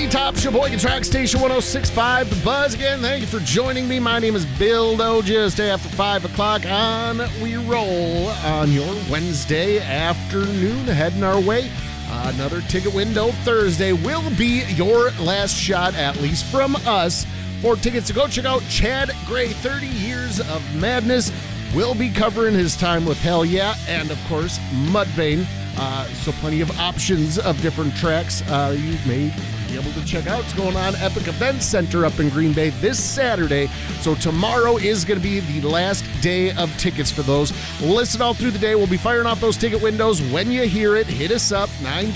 The Top Sheboygan Track Station 106.5 The Buzz. Again, thank you for joining me. My name is Bill Doe. Just after 5 o'clock on We Roll on your Wednesday afternoon. Heading our way. Another Ticket Window Thursday will be your last shot, at least from us, for tickets to go check out Chad Gray. 30 Years of Madness. We'll be covering his time with Hell Yeah and, of course, Mudvayne. So plenty of options of different tracks you may be able to check out. It's going on Epic Event Center up in Green Bay this Saturday. So tomorrow is going to be the last day of tickets for those. Listen all through the day. We'll be firing off those ticket windows. When you hear it, hit us up,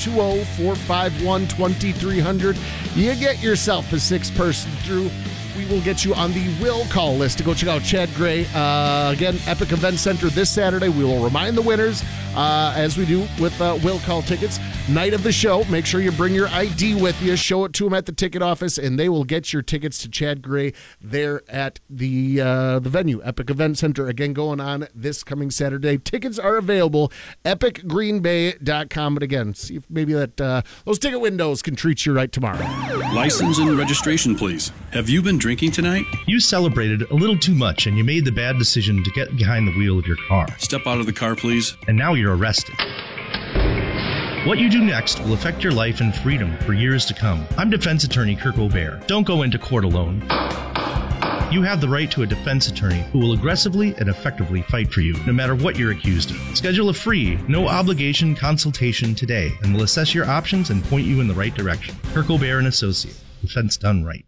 920-451-2300. You get yourself a 6-person through. We will get you on the will call list to go check out Chad Gray. Again, Epic Event Center this Saturday. We will remind the winners, as we do with will call tickets. Night of the show, make sure you bring your ID with you. Show it to them at the ticket office, and they will get your tickets to Chad Gray there at the venue, Epic Event Center. Again, going on this coming Saturday. Tickets are available, epicgreenbay.com. But again, see if maybe that those ticket windows can treat you right tomorrow. License and registration, please. Have you been drinking tonight? You celebrated a little too much and you made the bad decision to get behind the wheel of your car. Step out of the car, please. And now you're arrested. What you do next will affect your life and freedom for years to come. I'm defense attorney Kirk O'Bear. Don't go into court alone. You have the right to a defense attorney who will aggressively and effectively fight for you, no matter what you're accused of. Schedule a free, no-obligation consultation today, and we'll assess your options and point you in the right direction. Kirk O'Bear and Associate. Defense done right.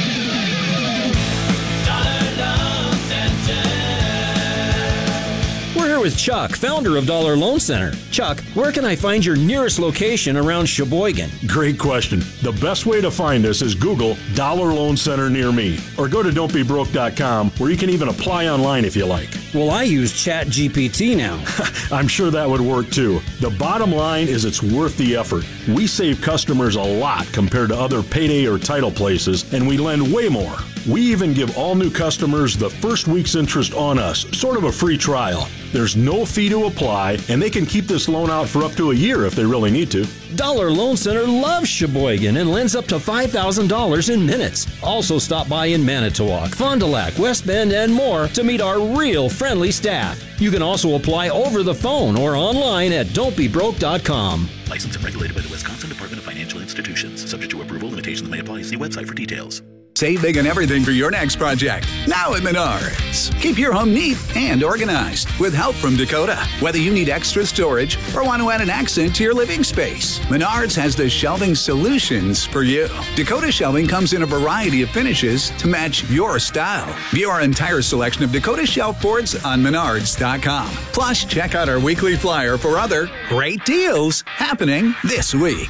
We're here with Chuck, founder of Dollar Loan Center. Chuck, where can I find your nearest location around Sheboygan? Great question. The best way to find us is Google Dollar Loan Center near me, or go to don'tbebroke.com, where you can even apply online if you like. Well, I use ChatGPT now. I'm sure that would work too. The bottom line is it's worth the effort. We save customers a lot compared to other payday or title places, and we lend way more. We even give all new customers the first week's interest on us, sort of a free trial. There's no fee to apply, and they can keep this loan out for up to a year if they really need to. Dollar Loan Center loves Sheboygan and lends up to $5,000 in minutes. Also stop by in Manitowoc, Fond du Lac, West Bend, and more to meet our real friendly staff. You can also apply over the phone or online at don'tbebroke.com. Licensed and regulated by the Wisconsin Department of Financial Institutions. Subject to approval, limitations may apply. See website for details. Save big on everything for your next project. Now at Menards. Keep your home neat and organized with help from Dakota. Whether you need extra storage or want to add an accent to your living space, Menards has the shelving solutions for you. Dakota shelving comes in a variety of finishes to match your style. View our entire selection of Dakota shelf boards on Menards.com. Plus, check out our weekly flyer for other great deals happening this week.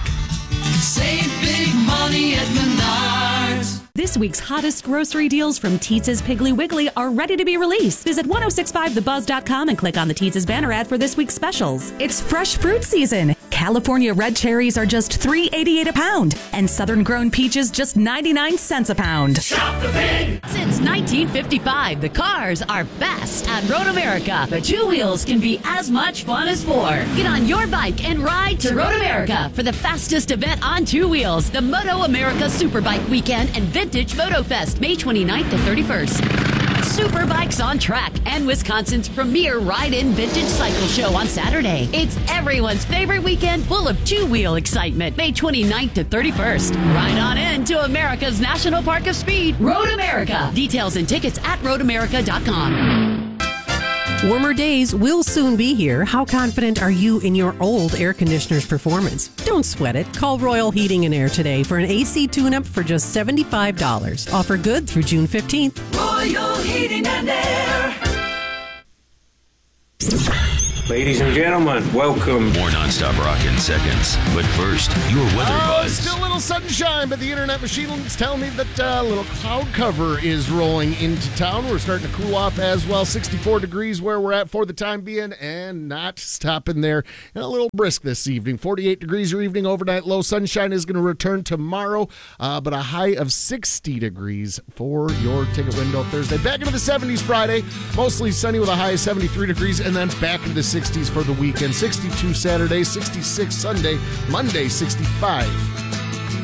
Save big money at Menards. This week's hottest grocery deals from Teetz's Piggly Wiggly are ready to be released. Visit 1065thebuzz.com and click on the Teetz's banner ad for this week's specials. It's fresh fruit season. California red cherries are just $3.88 a pound, and southern grown peaches just 99 cents a pound. Shop the pig! Since 1955, the cars are best at Road America. The two wheels can be as much fun as four. Get on your bike and ride to Road America for the fastest event on two wheels, the Moto America Superbike Weekend and Vintage Moto Fest, May 29th to 31st. Superbikes on Track and Wisconsin's premier ride-in vintage cycle show on Saturday. It's everyone's favorite weekend full of two-wheel excitement, May 29th to 31st. Ride on in to America's National Park of Speed, Road America. Details and tickets at roadamerica.com. Warmer days will soon be here. How confident are you in your old air conditioner's performance? Don't sweat it. Call Royal Heating and Air today for an AC tune-up for just $75. Offer good through June 15th. Royal Heating and Air. Ladies and gentlemen, welcome. More nonstop rock in seconds. But first, your weather buzz. Still a little sunshine, but the internet machine is telling me that a little cloud cover is rolling into town. We're starting to cool off as well. 64 degrees where we're at for the time being, and not stopping there. And a little brisk this evening. 48 degrees your evening overnight low. Sunshine is going to return tomorrow, but a high of 60 degrees for your ticket window Thursday. Back into the 70s Friday. Mostly sunny with a high of 73 degrees, and then back into the 60s for the weekend. 62 Saturday, 66 Sunday, Monday 65.